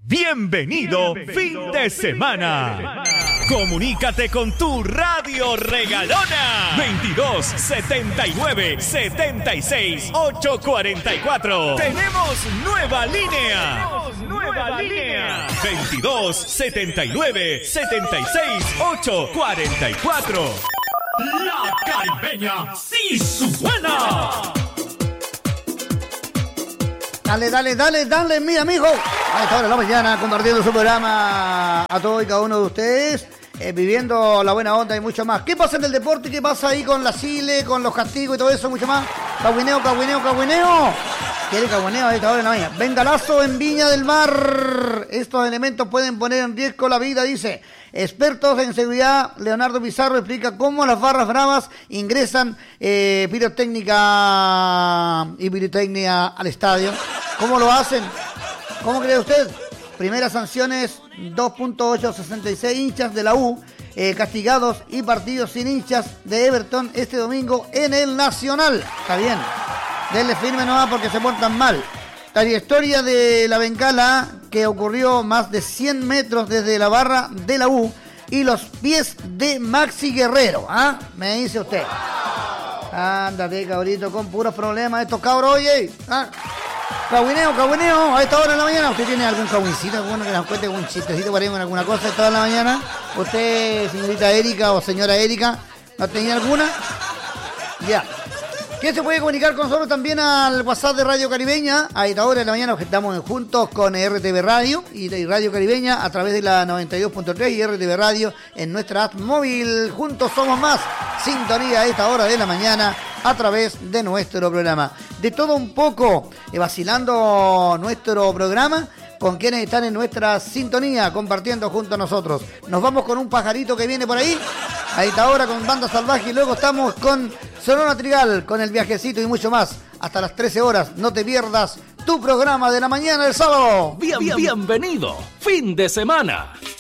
Bienvenido, fin de semana. Comunícate con tu radio regalona. 22 79 76 844. Tenemos nueva línea. 22 79 76 844. La Caribeña sí suena. Dale, mira, mijo. A esta hora de la mañana, compartiendo su programa a todos y cada uno de ustedes, viviendo la buena onda y mucho más. ¿Qué pasa en el deporte? ¿Qué pasa ahí con la Chile, con los castigos y todo eso? Mucho más. Cagüineo. ¿Quiere cagüineo a esta hora de la mañana? Bengalazo en Viña del Mar. Estos elementos pueden poner en riesgo la vida, dice. Expertos en seguridad, Leonardo Pizarro explica cómo las barras bravas ingresan pirotecnia al estadio. ¿Cómo lo hacen? ¿Cómo cree usted? Primeras sanciones, 2.866 hinchas de la U castigados y partidos sin hinchas de Everton este domingo en el Nacional. Está bien. Denle firme nomás porque se portan mal. Trayectoria de la bengala que ocurrió más de 100 metros desde la barra de la U y los pies de Maxi Guerrero. ¿Ah? Me dice usted. Ándate, cabrito, con puros problemas estos cabros, oye. ¿Ah? Cagüineo, a esta hora de la mañana. ¿Usted tiene algún cagüincito, alguno que nos cuente algún chistecito por ahí con alguna cosa a esta hora de la mañana? ¿Usted, señorita Erika o señora Erika, no tenía alguna? Ya. ¿Quién se puede comunicar con nosotros también al WhatsApp de Radio Caribeña? A esta hora de la mañana estamos juntos con RTV Radio y Radio Caribeña a través de la 92.3 y RTV Radio en nuestra app móvil. Juntos somos más. Sintonía a esta hora de la mañana a través de nuestro programa. De todo un poco, vacilando nuestro programa con quienes están en nuestra sintonía, compartiendo junto a nosotros. Nos vamos con un pajarito que viene por ahí, a esta hora con Banda Salvaje, y luego estamos con Sonora Trigal, con el viajecito y mucho más. Hasta las 13 horas, no te pierdas tu programa de la mañana del sábado. Bienvenido, fin de semana.